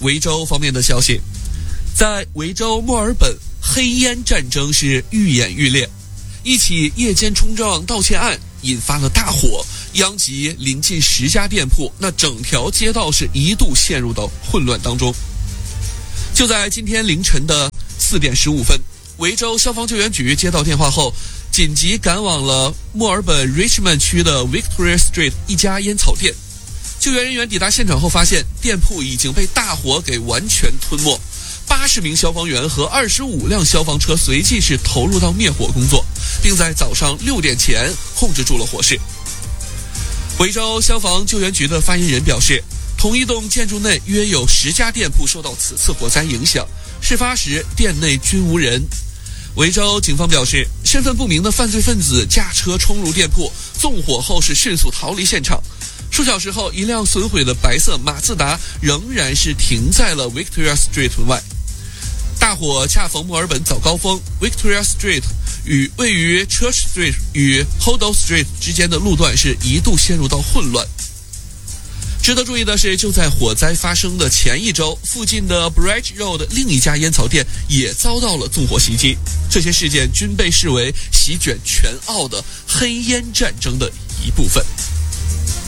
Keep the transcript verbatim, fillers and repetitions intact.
维州方面的消息，在维州墨尔本，黑烟战争是愈演愈烈。一起夜间冲撞盗窃案引发了大火，殃及临近十家店铺，那整条街道是一度陷入到混乱当中。就在今天凌晨的四点十五分，维州消防救援局接到电话后，紧急赶往了墨尔本 Richmond 区的 Victoria Street 一家烟草店。救援人员抵达现场后发现，店铺已经被大火给完全吞没。八十名消防员和二十五辆消防车随即是投入到灭火工作，并在早上六点前控制住了火势。维州消防救援局的发言人表示，同一栋建筑内约有十家店铺受到此次火灾影响，事发时店内均无人。维州警方表示，身份不明的犯罪分子驾车冲入店铺，纵火后是迅速逃离现场。数小时后，一辆损毁的白色马自达仍然是停在了 Victoria Street 外。大火恰逢墨尔本早高峰 ，Victoria Street 与位于 Church Street 与 Hoddle Street 之间的路段是一度陷入到混乱。值得注意的是，就在火灾发生的前一周，附近的 Bridge Road 另一家烟草店也遭到了纵火袭击。这些事件均被视为席卷全澳的黑烟战争的一部分。